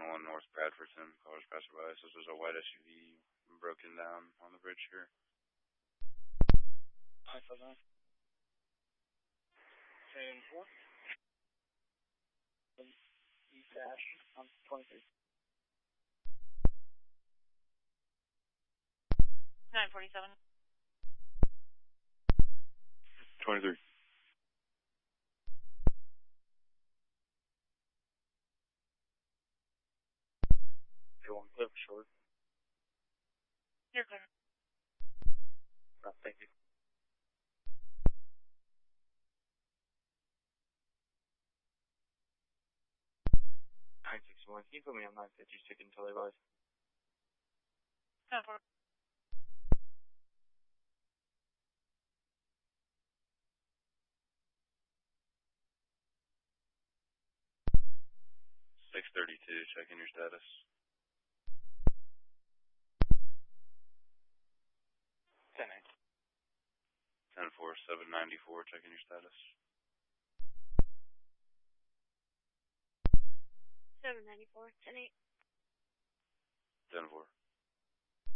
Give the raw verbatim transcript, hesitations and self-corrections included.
one one North Bradfordton, callers passerby. So there's a white S U V broken down on the bridge here. five five nine. ten four. East Ash on twenty-three. nine forty-seven. twenty-three. one clear for short. You're clear. No, thank you. nine sixty-one, can you put me on nine fifty stick until they rise? ten four. six thirty-two, checking your status. ten eight. ten four, seven ninety-four, checking your status. seven ninety-four, ten eight. ten four.